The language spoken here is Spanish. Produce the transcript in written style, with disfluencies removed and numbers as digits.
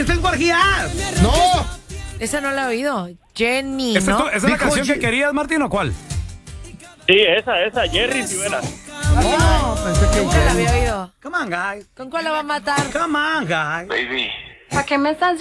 ¡Esto es Guargias! ¡No! Esa no la he oído. Jenny, ¿Esa ¿no? es la canción que querías, Martín, o cuál? Sí, esa, Jerry Rivera. No, pensé que Nunca la había oído. Come on, guys. ¿Con cuál la va a matar? Come on, guys. Baby. ¿Para qué me estás